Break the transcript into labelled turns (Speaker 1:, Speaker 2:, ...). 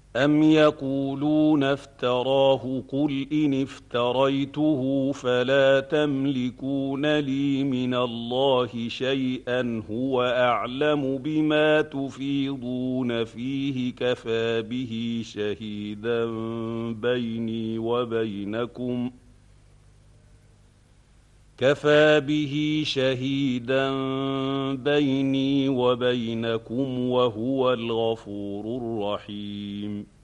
Speaker 1: أم يقولون افتراه قل إن افتريته فلا تملكون لي من الله شيئا هو أعلم بما تفيضون فيه كفى به شهيدا بيني وبينكم وهو الغفور الرحيم.